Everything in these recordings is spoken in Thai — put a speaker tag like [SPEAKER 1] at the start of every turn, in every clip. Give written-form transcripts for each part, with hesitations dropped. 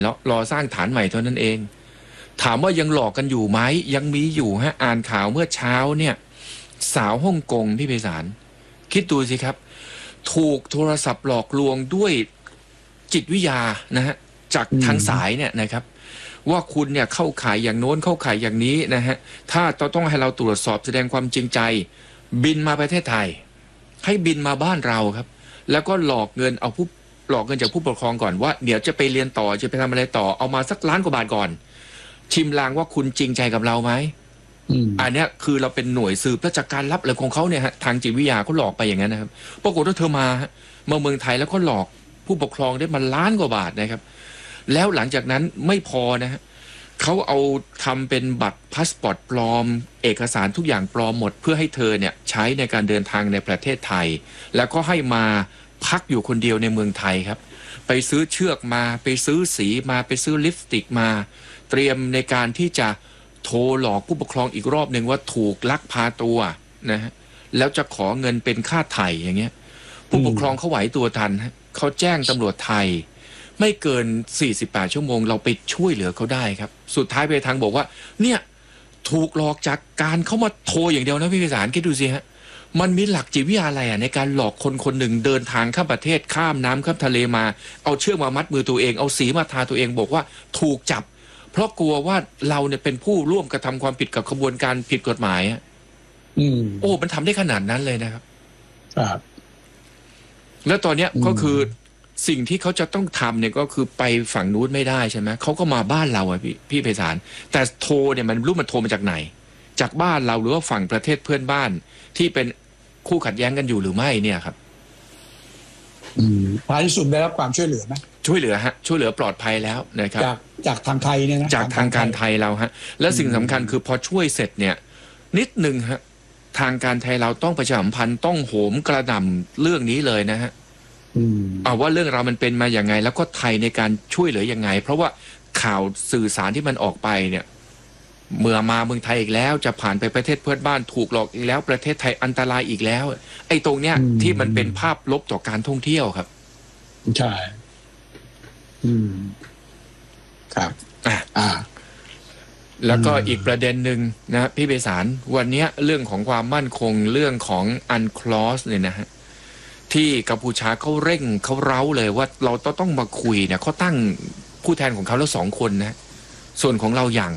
[SPEAKER 1] แล้วรอสร้างฐานใหม่เท่านั้นเองถามว่ายังหลอกกันอยู่ไหมยังมีอยู่ฮะอ่านข่าวเมื่อเช้าเนี่ยสาวฮ่องกงพี่ไพศาลคิดดูสิครับถูกโทรศัพท์หลอกลวงด้วยจิตวิทยานะฮะจากทางสายเนี่ยนะครับว่าคุณเนี่ยเข้าข่ายอย่างโน้นเข้าข่ายอย่างนี้นะฮะถ้าต้องให้เราตรวจสอบแสดงความจริงใจบินมาประเทศไทยให้บินมาบ้านเราครับแล้วก็หลอกเงินจากผู้ปกครองก่อนว่าเดี๋ยวจะไปเรียนต่อจะไปทำอะไรต่อเอามาสักล้านกว่าบาทก่อนชิมลางว่าคุณจริงใจกับเราไหมอันนี้คือเราเป็นหน่วยสืบราชการลับอะไรของเขาเนี่ยฮะทางจิตวิทยาเขาหลอกไปอย่างนั้นนะครับปรากฏว่าเธอมาเมืองไทยแล้วก็หลอกผู้ปกครองได้มาล้านกว่าบาทนะครับแล้วหลังจากนั้นไม่พอนะฮะเขาเอาทำเป็นบัตรพาสปอร์ตปลอมเอกสารทุกอย่างปลอมหมดเพื่อให้เธอเนี่ยใช้ในการเดินทางในประเทศไทยแล้วก็ให้มาพักอยู่คนเดียวในเมืองไทยครับไปซื้อเชือกมาไปซื้อสีมาไปซื้อลิปสติกมาเตรียมในการที่จะโทรหลอกผู้ปกครองอีกรอบหนึ่งว่าถูกลักพาตัวนะฮะแล้วจะขอเงินเป็นค่าไถ่อย่างเงี้ยผู้ปกครองเขาไหวตัวทันเขาแจ้งตำรวจไทยไม่เกิน48ชั่วโมงเราไปช่วยเหลือเขาได้ครับสุดท้ายไปทางบอกว่าเนี่ยถูกหลอกจากการเขามาโทรอย่างเดียวนะพี่ไพศาลคิดดูสิฮะมันมีหลักจิตวิทยาอะไรในการหลอกคนคนหนึ่งเดินทางข้ามประเทศข้ามน้ำข้ามทะเลมาเอาเชือกมามัดมือตัวเองเอาสีมาทาตัวเองบอกว่าถูกจับเพราะกลัวว่าเราเนี่ยเป็นผู้ร่วมกระทำความผิดกับขบวนการผิดกฎหมายโอ้มันทำได้ขนาดนั้นเลยนะครับ
[SPEAKER 2] ครับ
[SPEAKER 1] แล้วตอนเนี้ยก็คือสิ่งที่เขาจะต้องทำเนี่ยก็คือไปฝั่งนู้นไม่ได้ใช่ไหมเขาก็มาบ้านเราพี่ไพศาลแต่โทรเนี่ยมันรู้มันโทรมาจากไหนจากบ้านเราหรือว่าฝั่งประเทศเพื่อนบ้านที่เป็นคู่ขัดแย้งกันอยู่หรือไม่เนี่ยครับ
[SPEAKER 2] ท้ายที่สุดได้รับความช่วยเหลือไหม
[SPEAKER 1] ช่วยเหลือฮะช่วยเหลือปลอดภัยแล้วนะครับ
[SPEAKER 2] จากทางไทยเนี่ยนะ
[SPEAKER 1] จากทางการไทยเราฮะและสิ่งสำคัญคือพอช่วยเสร็จเนี่ยนิดนึงฮะทางการไทยเราต้องประชาสัมพันธ์ต้องโหมกระหน่ำเรื่องนี้เลยนะฮะเอาว่าเรื่องเรามันเป็นมาอย่างไงแล้วก็ไทยในการช่วยเหลือยังไงเพราะว่าข่าวสื่อสารที่มันออกไปเนี่ยเมื่อมาเมืองไทยอีกแล้วจะผ่านไปประเทศเพื่อนบ้านถูกหลอกอีกแล้วประเทศไทยอันตรายอีกแล้วไอ้ตรงเนี้ยที่มันเป็นภาพลบต่อการท่องเที่ยวครับ
[SPEAKER 2] ใช่ครับ
[SPEAKER 1] แล้วก็อีกประเด็นหนึ่งนะพี่ไพศาลวันนี้เรื่องของความมั่นคงเรื่องของอันคลอสเนี่ยนะฮะที่กัมพูชาเขาเร่งเขาเร้าเลยว่าเราต้องมาคุยเนี่ยเขาตั้งผู้แทนของเขาแล้ว2 คนนะส่วนของเราอย่าง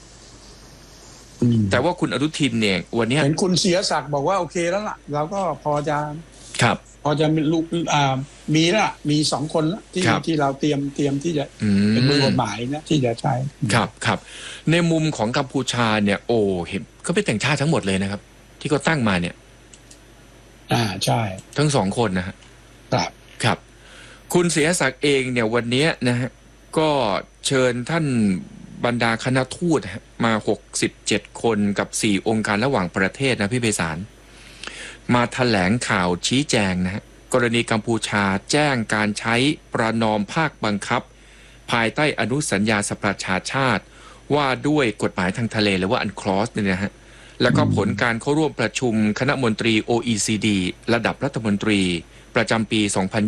[SPEAKER 1] แต่ว่าคุณอนุทินเนี่ยวันนี้
[SPEAKER 2] เห็นคุณเสียศักดิ์บอกว่าโอเคแล้วล่ะเราก็พอจะ
[SPEAKER 1] ครับ
[SPEAKER 2] พอจะมีลูกมีแล้วมี2 คนที่เราเตรียมที่จะเป็นมือกฎหมายนะที่จะใช้
[SPEAKER 1] ครับในมุมของกัมพูชาเนี่ยโอ้เห็นเขาเป็นแต่งชาติทั้งหมดเลยนะครับที่เขาตั้งมาเนี่ย
[SPEAKER 2] ใช่
[SPEAKER 1] ทั้ง2 คนนะฮะครับคุณเสียศักดิ์เองเนี่ยวันนี้นะฮะก็เชิญท่านบรรดาคณะทูตมา67 คนกับ4 องค์การระหว่างประเทศนะพี่ไพศาลมาแถลงข่าวชี้แจงนะฮะกรณีกัมพูชาแจ้งการใช้ประนอมภาคบังคับภายใต้อนุสัญญาสหประชาชาติว่าด้วยกฎหมายทางทะเลหรือว่าอันคลอสเนี่ยนะฮะแล้วก็ผลการเข้าร่วมประชุมคณะมนตรี OECD ระดับรัฐมนตรีประจำปี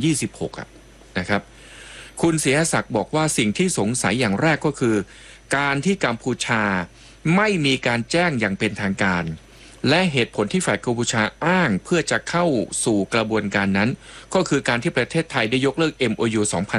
[SPEAKER 1] 2026 นะครับคุณเสียศักดิ์บอกว่าสิ่งที่สงสัยอย่างแรกก็คือการที่กัมพูชาไม่มีการแจ้งอย่างเป็นทางการและเหตุผลที่ฝ่ายกัมพูชาอ้างเพื่อจะเข้าสู่กระบวนการนั้นก็คือการที่ประเทศไทยได้ยกเลิก MOU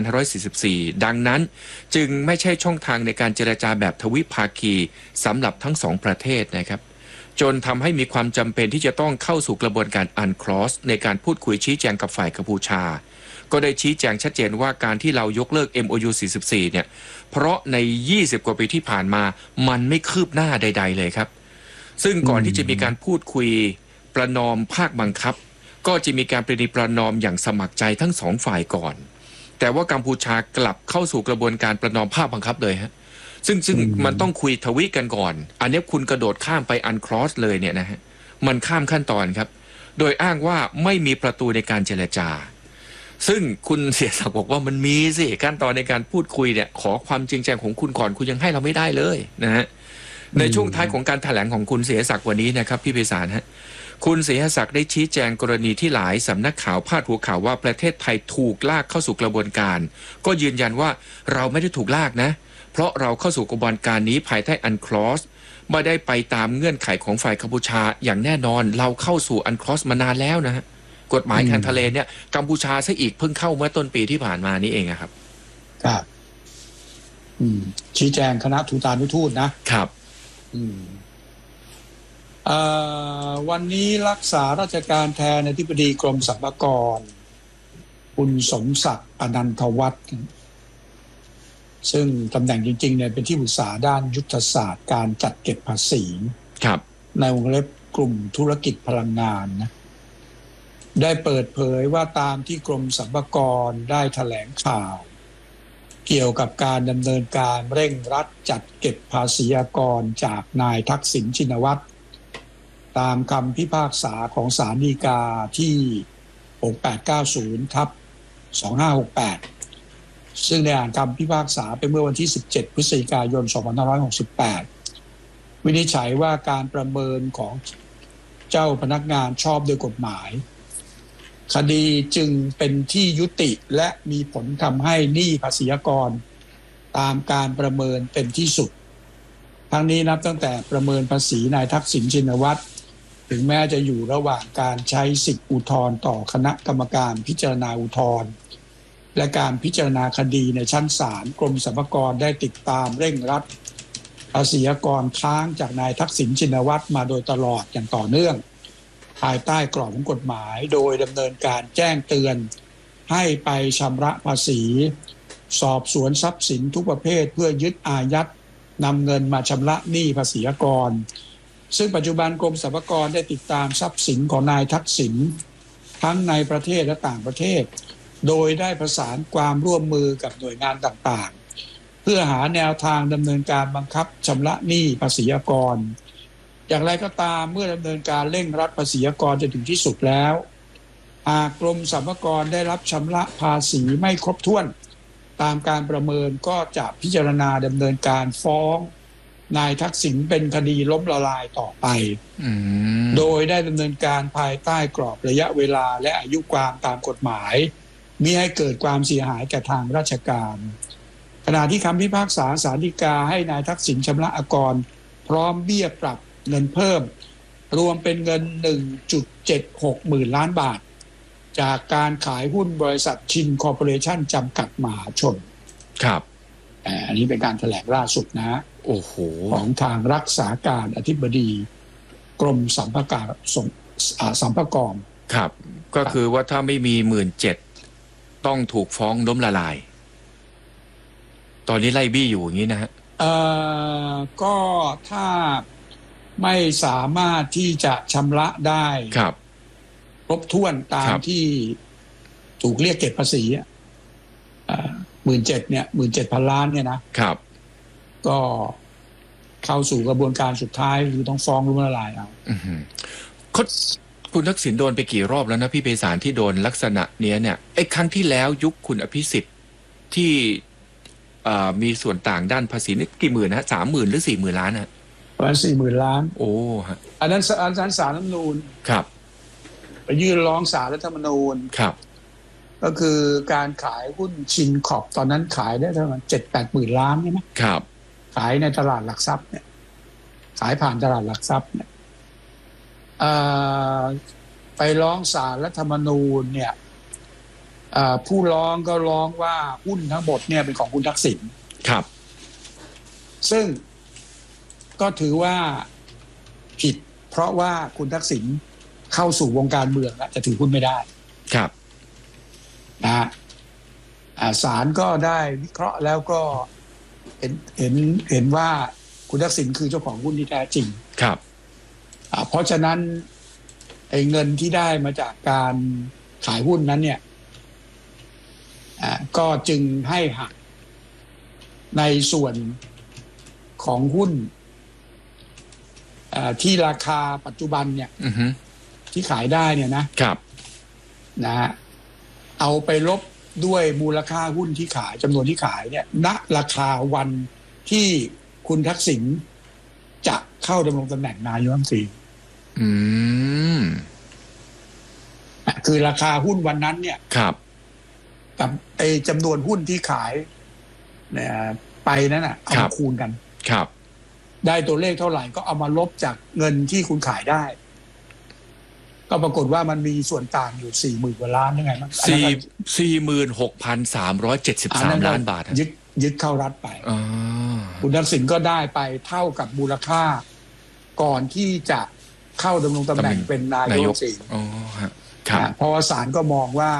[SPEAKER 1] 2544 ดังนั้นจึงไม่ใช่ช่องทางในการเจรจาแบบทวิภาคีสำหรับทั้ง2 ประเทศนะครับจนทำให้มีความจำเป็นที่จะต้องเข้าสู่กระบวนการอันคลอสในการพูดคุยชี้แจงกับฝ่ายกัมพูชาก็ได้ชี้แจงชัดเจนว่าการที่เรายกเลิก MOU 44 เนี่ยเพราะใน20 กว่าปีที่ผ่านมามันไม่คืบหน้าใดๆเลยครับซึ่งก่อนที่จะมีการพูดคุยประนอมภาคบังคับก็จะมีการประนอมอย่างสมัครใจทั้ง2 ฝ่ายก่อนแต่ว่ากัมพูชากลับเข้าสู่กระบวนการประนอมภาคบังคับเลยฮะซึ่งมันต้องคุยทวิกันก่อนอันนี้คุณกระโดดข้ามไปอันคลอสเลยเนี่ยนะฮะมันข้ามขั้นตอนครับโดยอ้างว่าไม่มีประตูในการเจรจาซึ่งคุณเสียศักดิ์บอกว่ามันมีสิขั้นตอนในการพูดคุยเนี่ยขอความจริงใจของคุณก่อนคุณยังให้เราไม่ได้เลยนะฮะในช่วงท้ายของการแถลงของคุณเสียศักดิ์วันนี้นะครับพี่ไพศาลฮะคุณศรีหศักดิ์ได้ชี้แจงกรณีที่หลายสำนักข่าวพาดหัวข่าวว่าประเทศไทยถูกลากเข้าสู่กระบวนการก็ยืนยันว่าเราไม่ได้ถูกลากนะเพราะเราเข้าสู่กระบวนการนี้ภายใต้อันคลอสไม่ได้ไปตามเงื่อนไขของฝ่ายกัมพูชาอย่างแน่นอนเราเข้าสู่อันคลอสมานานแล้วนะฮะกฎหมายทางทะเลเนี่ยกัมพูชาซะอีกเพิ่งเข้าเมื่อต้นปีที่ผ่านมานี้เองครับ
[SPEAKER 2] ครับชี้แจงคณะทูตานุทูตนะครับวันนี้รักษาราชการแทนอธิบดีกรมสรรพากรคุณสมศักดิ์อนันทวัฒน์ซึ่งตำแหน่งจริงๆเนี่ยเป็นที่ปรึกษาด้านยุทธศาสตร์การจัดเก็บภาษีในวงเล็บกลุ่มธุรกิจพลังงานนะได้เปิดเผยว่าตามที่กรมสรรพากรได้แถลงข่าวเกี่ยวกับการดำเนินการเร่งรัดจัดเก็บภาษีอากรจากนายทักษิณชินวัตรตามคำพิพากษาของศาลฎีกาที่6890/2568ซึ่งได้อ่านคำพิพากษาไปเมื่อวันที่17พฤศจิกายน2568วินิจฉัยว่าการประเมินของเจ้าพนักงานชอบโดยกฎหมายคดีจึงเป็นที่ยุติและมีผลทำให้หนี้ภาษีอากรตามการประเมินเป็นที่สุดทั้งนี้นับตั้งแต่ประเมินภาษีนายทักษิณชินวัตรถึงแม้จะอยู่ระหว่างการใช้สิทธิอุทธรณ์ต่อคณะกรรมการพิจารณาอุทธรณ์และการพิจารณาคดีในชั้นศาลกรมสรรพากรได้ติดตามเร่งรัดภาษีอากรค้างจากนายทักษิณชินวัตรมาโดยตลอดอย่างต่อเนื่องภายใต้กรอบของกฎหมายโดยดำเนินการแจ้งเตือนให้ไปชำระภาษีสอบสวนทรัพย์สินทุกประเภทเพื่อยึดอายัดนำเงินมาชำระหนี้ภาษีอากรซึ่งปัจจุบันกรมสรรพากรได้ติดตามทรัพย์สินของนายทักษิณทั้งในประเทศและต่างประเทศโดยได้ประสานความร่วมมือกับหน่วยงานต่างๆเพื่อหาแนวทางดำเนินการบังคับชำระหนี้ภาษีอากรอย่างไรก็ตามเมื่อดำเนินการเร่งรัดภาษีอากรจนถึงที่สุดแล้วหากกรมสรรพากรได้รับชำระภาษีไม่ครบถ้วนตามการประเมินก็จะพิจารณาดำเนินการฟ้องนายทักษิณเป็นคดีล้มละลายต่อไปโดยได้ดำเนินการภายใต้กรอบระยะเวลาและอายุความตามกฎหมายมิให้เกิดความเสียหายแก่ทางราชการขณะที่คำพิพากษาศาลฎีกาให้นายทักษิณชำระอากรพร้อมเบี้ยปรับเงินเพิ่มรวมเป็นเงิน 1.76 หมื่นล้านบาทจากการขายหุ้นบริษัทชินคอร์ปอเรชั่นจำกัดมหาชน
[SPEAKER 1] ครับ
[SPEAKER 2] อันนี้เป็นการแถลงล่าสุดนะ
[SPEAKER 1] โอ้โห
[SPEAKER 2] ของทางรักษาการอธิบดีกรมสรรพากรสรรพากร
[SPEAKER 1] ครับก็คือว่าถ้าไม่มี 17,000 ต้องถูกฟ้องล้มละลายตอนนี้ไล่บี้อยู่อย่างนี้นะฮะ
[SPEAKER 2] ก็ถ้าไม่สามารถที่จะชำระได้ครบถ้วนตามที่ถูกเรียกเก็บภาษี17,000เนี่ย17,000 ล้านเนี่ยนะครับก็เข้าสู่กระบวนการสุดท้ายคือต้องฟ้องล้มละลายเอา
[SPEAKER 1] คุณทักษิณโดนไปกี่รอบแล้วนะพี่ไพศาลที่โดนลักษณะเนี้ยเนี่ยไอ้ครั้งที่แล้วยุคคุณอภิสิทธิ์ที่มีส่วนต่างด้านภาษีนี่กี่หมื่นนะ30,000 หรือ 40,000 ล้านนะ
[SPEAKER 2] ประมาณ 40,000 ล้าน
[SPEAKER 1] โอ้ฮะ
[SPEAKER 2] อันนั้นศาลรัฐธรรมนูญ
[SPEAKER 1] ครับ
[SPEAKER 2] ไปยื่นร้องศาลรัฐธรรมนูญ
[SPEAKER 1] ครับ
[SPEAKER 2] ก็คือการขายหุ้นชินคอร์ปตอนนั้นขายได้ประมาณ 7-8 หมื่นล้านใช่ไหม
[SPEAKER 1] ครับ
[SPEAKER 2] ขายในตลาดหลักทรัพย์เนี่ยขายผ่านตลาดหลักทรัพย์เนี่ยไปร้องศาลรัฐธรรมนูญเนี่ยผู้ร้องก็ร้องว่าหุ้นทั้งหมดเนี่ยเป็นของคุณทักษิณ
[SPEAKER 1] ครับ
[SPEAKER 2] ซึ่งก็ถือว่าผิดเพราะว่าคุณทักษิณเข้าสู่วงการเมืองแล้วจะถือหุ้นไม่ได้
[SPEAKER 1] ครับ
[SPEAKER 2] นะศาลก็ได้วิเคราะห์แล้วก็เห็นว่าคุณทักษิณคือเจ้าของหุ้นที่แท้จริง
[SPEAKER 1] ครับ
[SPEAKER 2] เพราะฉะนั้นไอ้เงินที่ได้มาจากการขายหุ้นนั้นเนี่ยก็จึงให้หักในส่วนของหุ้นที่ราคาปัจจุบันเนี่ยที่ขายได้เนี่ยนะครับนะเอาไปลบด้วยมูลค่าหุ้นที่ขายจำนวนที่ขายเนี่ยณราคาวันที่คุณทักษิณจะเข้าดำรงตำแหน่งนายกรัฐมนตรี
[SPEAKER 1] อืม
[SPEAKER 2] คือราคาหุ้นวันนั้นเนี่ย
[SPEAKER 1] ครับ
[SPEAKER 2] กับไอ้จำนวนหุ้นที่ขายเนี่ยไปนั้นอ่ะเอา
[SPEAKER 1] ครั
[SPEAKER 2] มา
[SPEAKER 1] บ
[SPEAKER 2] คูณกัน
[SPEAKER 1] ครับ
[SPEAKER 2] ได้ตัวเลขเท่าไหร่ก็เอามาลบจากเงินที่คุณขายได้ ก็ปรากฏว่ามันมีส่วนต่างอยู่40,000 กว่าล้านยังไงมั้ง
[SPEAKER 1] 46,373 ล้านบาท
[SPEAKER 2] ยึดเข้ารัฐไป
[SPEAKER 1] อ๋อ
[SPEAKER 2] คุณทักษิณก็ได้ไปเท่ากับมูลค่า ก่อนที่จะเข้าดำรงตำแหน่งเป็นนายกรัฐมนตรี
[SPEAKER 1] อ๋อฮะครับ
[SPEAKER 2] เพราะว่าศาลก็มองว่า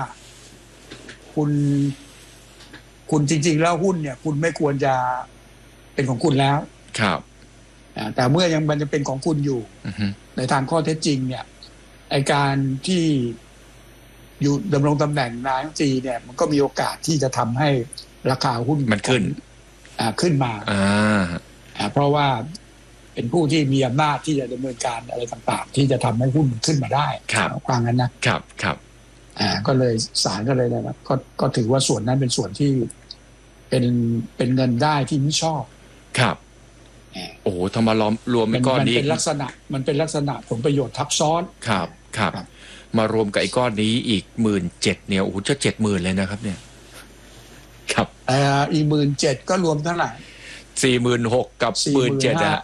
[SPEAKER 2] คุณจริง ๆ แล้วหุ้นเนี่ย คุณไม่ควรจะเป็นของคุณแล้ว
[SPEAKER 1] ครับ
[SPEAKER 2] แต่เมื่อยังมันจะเป็นของคุณอยู่
[SPEAKER 1] อือฮึ
[SPEAKER 2] ในทางข้อเท็จจริง เนี่ยไอการที่อยู่ดำรงตำแหน่งนายกรัฐมนตรีเนี่ย มันก็มีโอกาสที่จะทำให้ราคาหุ้น
[SPEAKER 1] มันขึ้น
[SPEAKER 2] ขึ้นมา เพราะว่าเป็นผู้ที่มีอำนาจที่จะดำเนินการอะไรต่างๆ ที่จะทำให้หุ้นขึ้นมาได้
[SPEAKER 1] ครับ
[SPEAKER 2] ฟังนั้นนะครับ
[SPEAKER 1] ครับ
[SPEAKER 2] ก็เลยศาลก็เลยนะครับก็ถือว่าส่วนนั้นเป็นส่วนที่เป็นเงินได้ที่ไม่ชอบ
[SPEAKER 1] ครับ โอ้โหทำมารวมเป็นก้อนนี้
[SPEAKER 2] มันเป็นลักษณะผลประโยชน์ทับซ้อน
[SPEAKER 1] ครับ ครับ มารวมกับไอ้ก้อนนี้อีก17,000เนี่ยโอ้โหจะ70,000เลยนะครับ เนี่ย ครับ
[SPEAKER 2] อีก17,000ก็รวมเท่าไหร่
[SPEAKER 1] 46,000กับ17,000อะ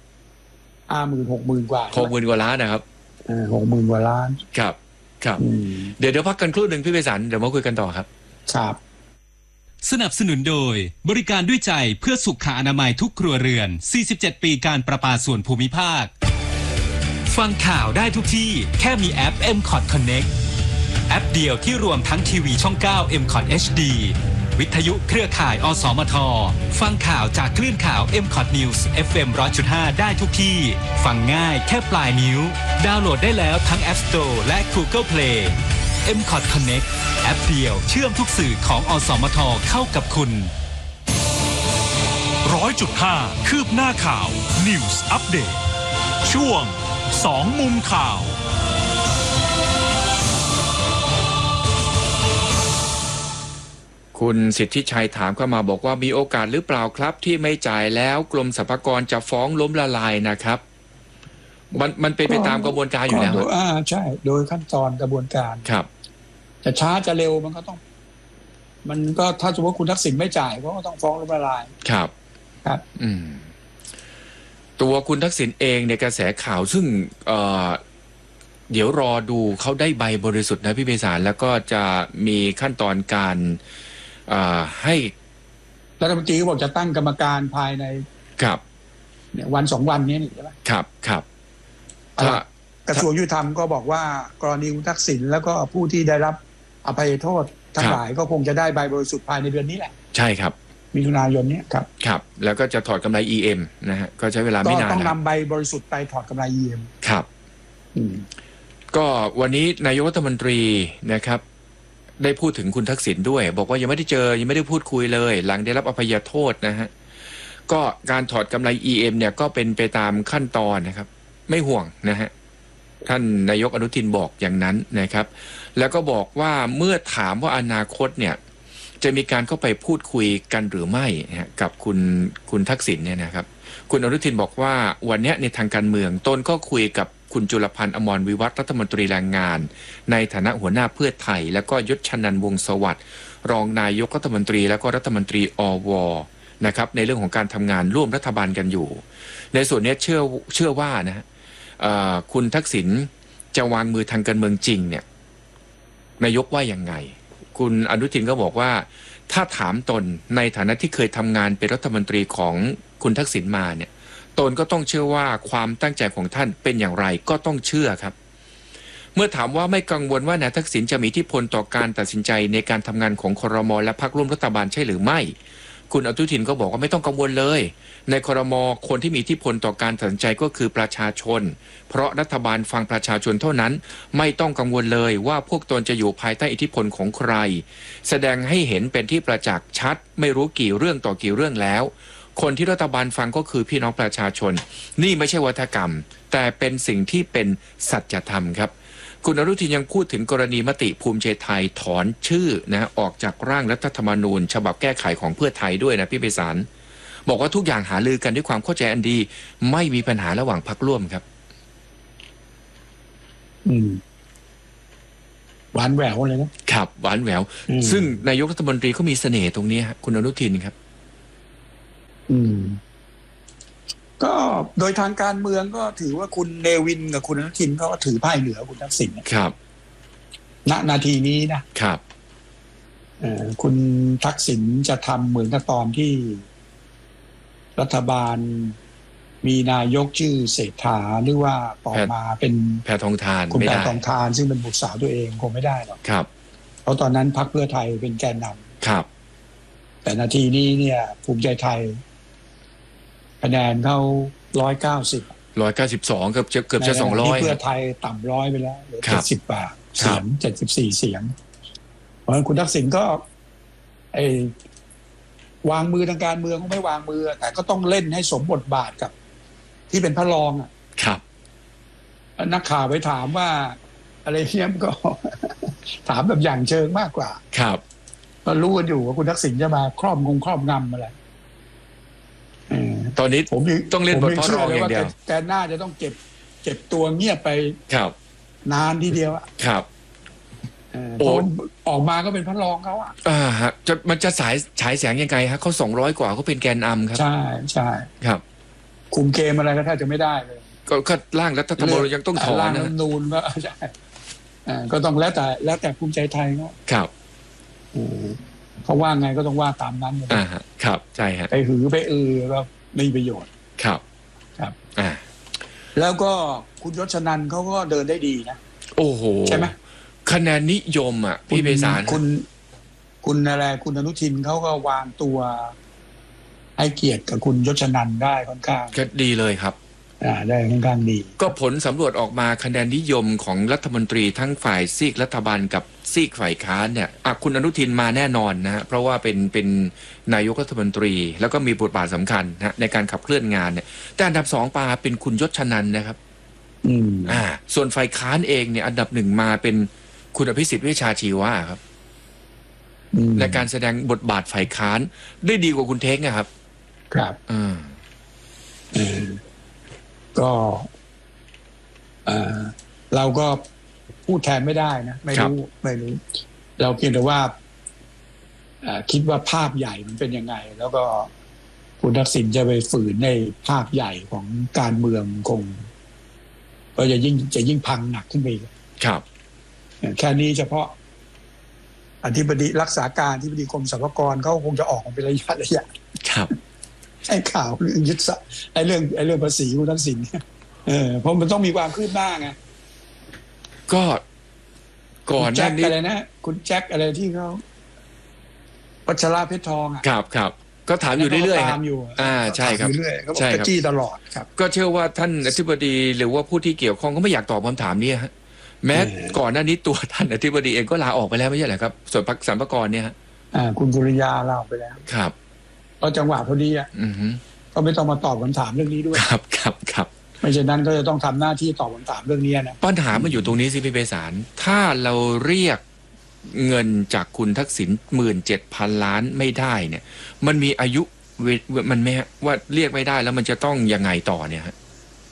[SPEAKER 2] 60,000 กว่า
[SPEAKER 1] 60,000 กว่าล้านนะครับ
[SPEAKER 2] 60,000 กว่าล้าน
[SPEAKER 1] ครับ ครับ เดี๋ยวพักกันครู่หนึ่งพี่ไพศาลเดี๋ยวมาคุยกันต่อครับ
[SPEAKER 2] ครับ
[SPEAKER 3] สนับสนุนโดยบริการด้วยใจเพื่อสุขอนามัยทุกครัวเรือน 47 ปีการประปาส่วนภูมิภาค ฟังข่าวได้ทุกที่แค่มีแอป MCOT Connect แอปเดียวที่รวมทั้งทีวีช่อง 9 MCOT HD วิทยุเครือข่ายอสมท ฟังข่าวจากคลื่นข่าว MCOT News FM 100.5 ได้ทุกที่ ฟังง่ายแค่ปลายนิ้ว ดาวน์โหลดได้แล้วทั้ง App Store และ Google Play MCOT Connect แอปเดียวเชื่อมทุกสื่อของอสมทเข้ากับคุณ
[SPEAKER 4] 100.5 คืบหน้าข่าว News Update ช่วง2มุมข่าว
[SPEAKER 1] คุณสิทธิชัยถามเข้ามาบอกว่ามีโอกาสหรือเปล่าครับที่ไม่จ่ายแล้วกรมสรรพากรจะฟ้องล้มละลายนะครับ มันเป็นไปตามกระบวนการอยู่แล้ว
[SPEAKER 2] ใช่ โดยขั้นตอนกระบวนการ
[SPEAKER 1] ครับ
[SPEAKER 2] จะช้าจะเร็วมันก็ต้อง มันก็ถ้าสมมติคุณทักษิณไม่จ่ายก็ต้องฟ้องล้มละลาย
[SPEAKER 1] ครับ
[SPEAKER 2] ครับ
[SPEAKER 1] ตัวคุณทักษิณเองในกระแสข่าวซึ่งเดี๋ยวรอดูเขาได้ใบบริสุทธิ์นะพี่ไพศาลแล้วก็จะมีขั้นตอนการให้
[SPEAKER 2] รัฐมนตรีก็บอกจะตั้งกรรมการภายใน
[SPEAKER 1] ครับ
[SPEAKER 2] เนี่ยวัน2 วันนี้ใช่ไหม
[SPEAKER 1] ครับครับ
[SPEAKER 2] กระทรวงยุติธรรมก็บอกว่ากรณีคุณทักษิณแล้วก็ผู้ที่ได้รับอภัยโทษทั้งหลายก็คงจะได้ใบบริสุทธิ์ภายในเดือนนี้แหละ
[SPEAKER 1] ใช่ครับ
[SPEAKER 2] มิถุนายนนี้ครับ
[SPEAKER 1] ครับแล้วก็จะถอดกำไร EM นะฮะก็ใช้เวลาไม่นาน
[SPEAKER 2] ต้องนำใบบริสุทธิ์ไปถอดกำไร EM
[SPEAKER 1] ครับก็วันนี้นายกรัฐมนตรีนะครับได้พูดถึงคุณทักษิณด้วยบอกว่ายังไม่ได้เจอยังไม่ได้พูดคุยเลยหลังได้รับอภัยโทษนะฮะก็การถอดกำไร EM เนี่ยก็เป็นไปตามขั้นตอนนะครับไม่ห่วงนะฮะท่านนายกอนุทินบอกอย่างนั้นนะครับแล้วก็บอกว่าเมื่อถามว่าอนาคตเนี่ยจะมีการเข้าไปพูดคุยกันหรือไม่กับคุณทักษิณเนี่ยนะครับคุณอนุทินบอกว่าวันนี้ในทางการเมืองตนก็คุยกับคุณจุลพันธ์อมรวิวัฒน์รัฐมนตรีแรงงานในฐานะหัวหน้าเพื่อไทยแล้วก็ยศชนันท์วงศ์สวัสดิ์รองนายกรัฐมนตรีแล้วก็รัฐมนตรีอวนะครับในเรื่องของการทำงานร่วมรัฐบาลกันอยู่ในส่วนนี้เชื่อว่านะฮะคุณทักษิณจะวางมือทางการเมืองจริงเนี่ยนายกว่ายังไงคุณอนุทินก็บอกว่าถ้าถามตนในฐานะที่เคยทำงานเป็นรัฐมนตรีของคุณทักษิณมาเนี่ยตนก็ต้องเชื่อว่าความตั้งใจของท่านเป็นอย่างไรก็ต้องเชื่อครับเมื่อถามว่าไม่กังวลว่านายทักษิณจะมีอิทธิพลต่อการตัดสินใจในการทำงานของครม.และพรรคร่วมรัฐบาลใช่หรือไม่คุณอนุทินก็บอกว่าไม่ต้องกังวลเลยในครม.คนที่มีอิทธิพลต่อการตัดสินใจก็คือประชาชนเพราะรัฐบาลฟังประชาชนเท่านั้นไม่ต้องกังวลเลยว่าพวกตนจะอยู่ภายใต้อิทธิพลของใครแสดงให้เห็นเป็นที่ประจักษ์ชัดไม่รู้กี่เรื่องต่อกี่เรื่องแล้วคนที่รัฐบาลฟังก็คือพี่น้องประชาชนนี่ไม่ใช่วัฒกรรมแต่เป็นสิ่งที่เป็นสัจธรรมครับคุณอนุทินยังพูดถึงกรณีมติภูมิใจไทยถอนชื่อนะออกจากร่างรัฐธรรมนูญฉบับแก้ไขของเพื่อไทยด้วยนะพี่ไพศาลบอกว่าทุกอย่างหารือกันด้วยความเข้าใจอันดีไม่มีปัญหาระหว่างพรรคร่วมครับ
[SPEAKER 2] อืมหวานแหววเลยนะครับ
[SPEAKER 1] หวานแหวว
[SPEAKER 2] อืม
[SPEAKER 1] ซึ่งนายกรัฐมนตรีเขามีเสน่ห์ตรงนี้ฮะคุณอนุทินครับ
[SPEAKER 2] อืม ก็โดยทางการเมืองก็ถือว่าคุณเนวินกับคุณอนุทินก็ถือไพ่เหนือคุณทักษิณนะครับ ณนาทีนี้นะครับ คุณทักษิณจะทำเหมือนกับตอนที่รัฐบาลมีนายกชื่อเศรษฐาหรือว่าต่อมาเป็น
[SPEAKER 1] แพทองทาน
[SPEAKER 2] คุณ
[SPEAKER 1] ไม่
[SPEAKER 2] แพ
[SPEAKER 1] ได้
[SPEAKER 2] ทองทานซึ่งเป็นบุตรสาวตัวเองคงไม่ได้หรอก
[SPEAKER 1] ครับ
[SPEAKER 2] เพราะตอนนั้นพรรคเพื่อไทยเป็นแกนนำ
[SPEAKER 1] ครับ
[SPEAKER 2] แต่นาทีนี้เนี่ยภูมิใจไทยคะแนนเขา190
[SPEAKER 1] 192เกือบจะ
[SPEAKER 2] ในขณะที่เพื่อ
[SPEAKER 1] 200
[SPEAKER 2] ไทยต่ำ100ไปแล้วเหลือ
[SPEAKER 1] ครับ
[SPEAKER 2] 70 บาทเสียง74 เสียง เพราะฉะนั้นคุณทักษิณก็วางมือทางการเมืองก็ไม่วางมือ แต่ก็ต้องเล่นให้สมบทบาทกับ ที่เป็นพระรองอ่ะ
[SPEAKER 1] ครับ
[SPEAKER 2] นักข่าวไปถามว่า อะไรเนี้ยก็ ถามแบบอย่างเชิงมากกว่า
[SPEAKER 1] ครับ
[SPEAKER 2] ก็รู้กันอยู่ว่าคุณทักษิณจะมาครอบงำอะไร
[SPEAKER 1] ตอนนี้
[SPEAKER 2] ผมยัง
[SPEAKER 1] ต้องเล่นบทพระรอง
[SPEAKER 2] ผม
[SPEAKER 1] อย่างเดียว
[SPEAKER 2] แกน่าจะต้องเก็บตัวเงียบไป
[SPEAKER 1] ครับ
[SPEAKER 2] นานทีเดียวอะ
[SPEAKER 1] ครับ
[SPEAKER 2] เพราะออกมาก็เป็นพระรองเขาอะ
[SPEAKER 1] ฮะมันจะฉายแสงยังไงฮะเขา200 กว่าเขาเป็นแกนนำครับ
[SPEAKER 2] ใช่ใช่
[SPEAKER 1] ครับ
[SPEAKER 2] คุมเกมอะไรก็แทบจะไม่ได้เลย
[SPEAKER 1] ก็ร่างรัฐธรรมนูญยังต้องถอน
[SPEAKER 2] ร่าง
[SPEAKER 1] นะ
[SPEAKER 2] รัฐธรรมนูญก็ใช่ก็ต้องแล้วแต่ภูมิใจไทยเขา
[SPEAKER 1] ครับ
[SPEAKER 2] เขาว่าไงก็ต้องว่าตามนั้นเลย
[SPEAKER 1] ฮะครับใช่ฮะ
[SPEAKER 2] ไปหือไปก็ไม่มีประโยชน์
[SPEAKER 1] ครับ
[SPEAKER 2] ครับ
[SPEAKER 1] อ่า
[SPEAKER 2] แล้วก็คุณยศนันท์เขาก็เดินได้ดีนะ
[SPEAKER 1] โอ้โห
[SPEAKER 2] ใช่ไหม
[SPEAKER 1] คะแนนนิยมอ่ะพี่ไพศาล
[SPEAKER 2] คุณอะไรคุณอนุทินเขาก็วางตัวให้เกียรติกับคุณยศนันท์ได้ค่อนข้าง
[SPEAKER 1] ก็ดีเลยครับ
[SPEAKER 2] ได้ค่อนข้างดี
[SPEAKER 1] ก็ผลสำรวจออกมาคะแนนนิยมของรัฐมนตรีทั้งฝ่ายซีกรัฐบาลกับซีกฝ่ายค้านเนี่ยคุณอนุทินมาแน่นอนนะฮะเพราะว่าเป็นนายกรัฐมนตรี แล้วก็มีบทบาทสำคัญนะในการขับเคลื่อนงานเนี่ยแต่อันดับ2ปาเป็นคุณยศนันท์นะครับ ส่วนฝ่ายค้านเองเนี่ยอันดับ1มาเป็นคุณอภิสิทธิ์เวชชาชีวะครับในการแสดงบทบาทฝ่ายค้านได้ดีกว่าคุณเท้งนะครับ
[SPEAKER 2] ครับก็เราก็พูดแทนไม่ได้นะไม่รู้เราเพียงแต่ว่าคิดว่าภาพใหญ่มันเป็นยังไง แล้วก็คุณทักษิณจะไปฝืนในภาพใหญ่ของการเมืองคงก็จะยิ่งพังหนักขึ้นไป
[SPEAKER 1] ครับ
[SPEAKER 2] แค่นี้เฉพาะอธิบดีรักษาการอธิบดีกรมสรรพากรเขาคงจะออกมาเป็นระยะ
[SPEAKER 1] ครับ
[SPEAKER 2] ให้ข่าวเรื่องยึดทรัพย์เรื่องภาษีคุณทักษิณเพราะมันต้องมีความคืบหน้าไง
[SPEAKER 1] ก็ก่อนหน้านี้
[SPEAKER 2] อะไรนะคุณแจ็คอะไรที่เขาวัชระเพชรทองอ่ะ
[SPEAKER 1] ครับก็ถามอยู่เรื่อยๆ
[SPEAKER 2] ตามอยู่
[SPEAKER 1] ใช่ครับ
[SPEAKER 2] เขาบอกกระจี้ตลอดครับ
[SPEAKER 1] ก็เชื่อว่าท่านอธิบดีหรือว่าผู้ที่เกี่ยวข้องก็ไม่อยากตอบคำถามนี้ฮะแม้ก่อนหน้านี้ตัวท่านอธิบดีเองก็ลาออกไปแล้วไม่ใช่เหรอครับส่วนสรรพากรเนี่ยฮะ
[SPEAKER 2] คุณกุริยาลาออกไปแล้ว
[SPEAKER 1] ครับ
[SPEAKER 2] ก็จังหวะพอดีอ่ะก็ไม่ต้องมาตอบคำถามเรื่องนี้ด้วย
[SPEAKER 1] ครับ
[SPEAKER 2] ไม่เช่นนั้นก็จะต้องทำหน้าที่ตอบคำถามเรื่องนี้นะ
[SPEAKER 1] ปัญหามันอยู่ตรงนี้สิพี่ไพศาลถ้าเราเรียกเงินจากคุณทักษิณ17,000 ล้านไม่ได้เนี่ยมันมีอายุมันไม่ว่าเรียกไม่ได้แล้วมันจะต้องยังไงต่อเนี่ยฮะ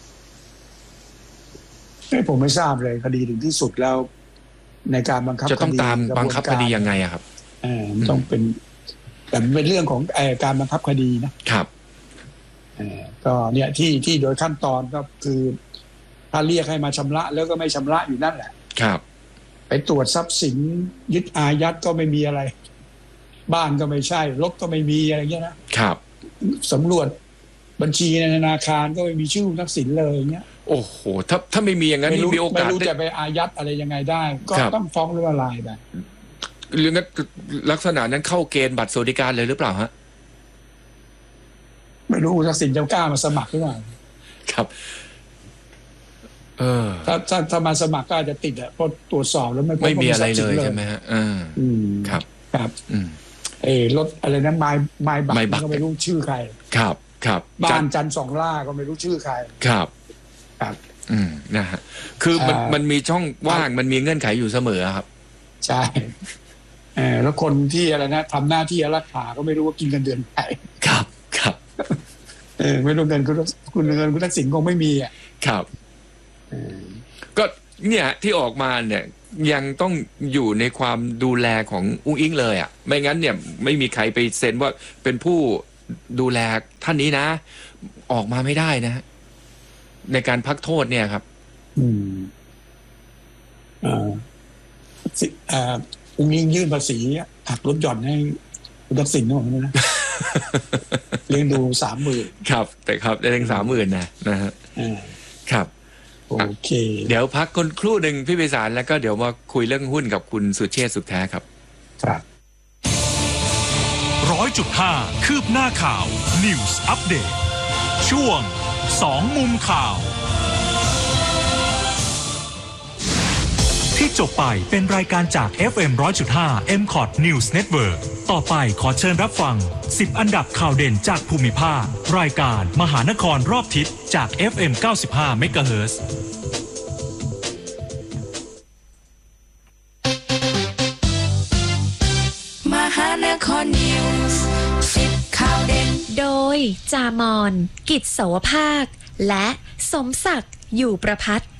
[SPEAKER 2] ผมไม่ทราบเลยคดีถึงที่สุดแล้วในการบังคับ
[SPEAKER 1] จะต้องตามบังคับคดียังไงอะครับ
[SPEAKER 2] ต้องเป็นแต่เป็นเรื่องของการบังคับคดีนะครับก็เนี่ยที่โดยขั้นตอนก็คือถ้าเรียกให้มาชำระแล้วก็ไม่ชำระอยู่นั่นแหละ
[SPEAKER 1] ครับ
[SPEAKER 2] ไปตรวจทรัพย์สินยึดอายัดก็ไม่มีอะไรบ้านก็ไม่ใช่รถก็ไม่มีอะไรเงี้ยนะครับสำรวจบัญชีในธนาคารก็ไม่มีชื่อทักษิณเลยเงี้ย
[SPEAKER 1] โอ้โหถ้าไม่มีอย่างนั้นมีโอกาส
[SPEAKER 2] ไม่รู้จะไปอายัดอะไรยังไงได้ก็ต้องฟ้องเรื่องอะไรไป
[SPEAKER 1] เรื่องนั้นลักษณะนั้นเข้าเกณฑ์บัตรสวัสดิการเลยหรือเปล่าฮะ
[SPEAKER 2] ไม่รู้ทักษิณจะกล้ามาสมัครหรือเปล่า
[SPEAKER 1] ครับ
[SPEAKER 2] ถ้ามาสมัครก็อาจจะติดอ่ะเพราะตรวจสอบแล้วไม่
[SPEAKER 1] มีอะไรเลยใช่ไหมฮะครับ
[SPEAKER 2] รถอะไรนะไม้บักก็ไม่รู้ชื่อใคร
[SPEAKER 1] ครับ
[SPEAKER 2] บ้านจันทร์สองล่าก็ไม่รู้ชื่อใคร
[SPEAKER 1] ครับนะฮะคือมันมีช่องว่างมันมีเงื่อนไขอยู่เสมอครับ
[SPEAKER 2] ใช่แล้วคนที่อะไรนะทำหน้าที่อารักขาก็ไม่รู้ว่ากินเงินเดือนใคร
[SPEAKER 1] ครับ
[SPEAKER 2] ไม่รู้เงินคุณทักษิณคงไม่มีอ่ะ
[SPEAKER 1] ครับก็เนี่ยที่ออกมาเนี่ยยังต้องอยู่ในความดูแลของอุ้งอิงเลยอ่ะไม่งั้นเนี่ยไม่มีใครไปเซ็นว่าเป็นผู้ดูแลท่านนี้นะ ออกมาไม่ได้นะฮะในการพักโทษเนี่ยครับ
[SPEAKER 2] อุ้งอิงยื่นภาษีหักลดหย่อนให้คุณทักษิณนะ เลี้ยงดู 30,000
[SPEAKER 1] ครับ แต่ครับได้ถึง 30,000 นะฮะครับ
[SPEAKER 2] โอเค
[SPEAKER 1] เดี๋ยวพักคนครู่หนึ่งพี่ไพศาลแล้วก็เดี๋ยวมาคุยเรื่องหุ้นกับคุณสุเชษฐ์สุขแท้ครับ
[SPEAKER 2] ครับ
[SPEAKER 4] 100.5 คืบหน้าข่าว News Update ช่วง 2 มุมข่าวที่จบไปเป็นรายการจาก FM 100.5 MCOT News Network ต่อไปขอเชิญรับฟัง 10 อันดับข่าวเด่นจากภูมิภาครายการมหานครรอบทิศจาก FM 95 MHz
[SPEAKER 5] มหานครนิวส์10 ข่าวเด่น
[SPEAKER 6] โดยจามอน กิจโสภาคและสมศักดิ์อยู่ประภัตร